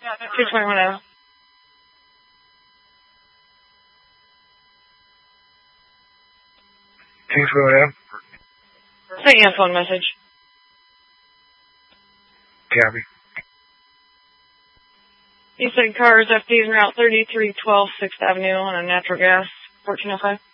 221 0. Sent you a phone message. Copy. You said cars FD is route 3312 6th Avenue on a natural gas, 1405.